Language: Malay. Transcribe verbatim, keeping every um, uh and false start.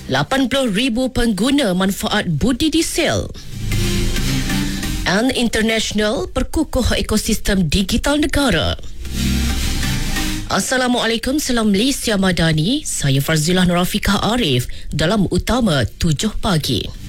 lapan puluh ribu pengguna manfaat budi diesel. And International perkukuh ekosistem digital negara. Assalamualaikum, salam Malaysia Madani. Saya Farzilah Nurafiqah Arif dalam Utama tujuh pagi.